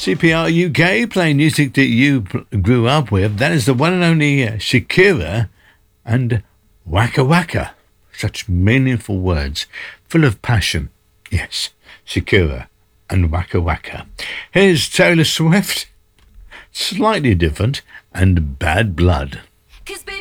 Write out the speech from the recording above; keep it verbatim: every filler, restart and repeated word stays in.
C P R U K, playing music that you p- grew up with. That is the one and only uh, Shakira and Waka Waka. Such meaningful words, full of passion. Yes, Shakira and Waka Waka. Here's Taylor Swift, slightly different, and Bad Blood. 'Cause baby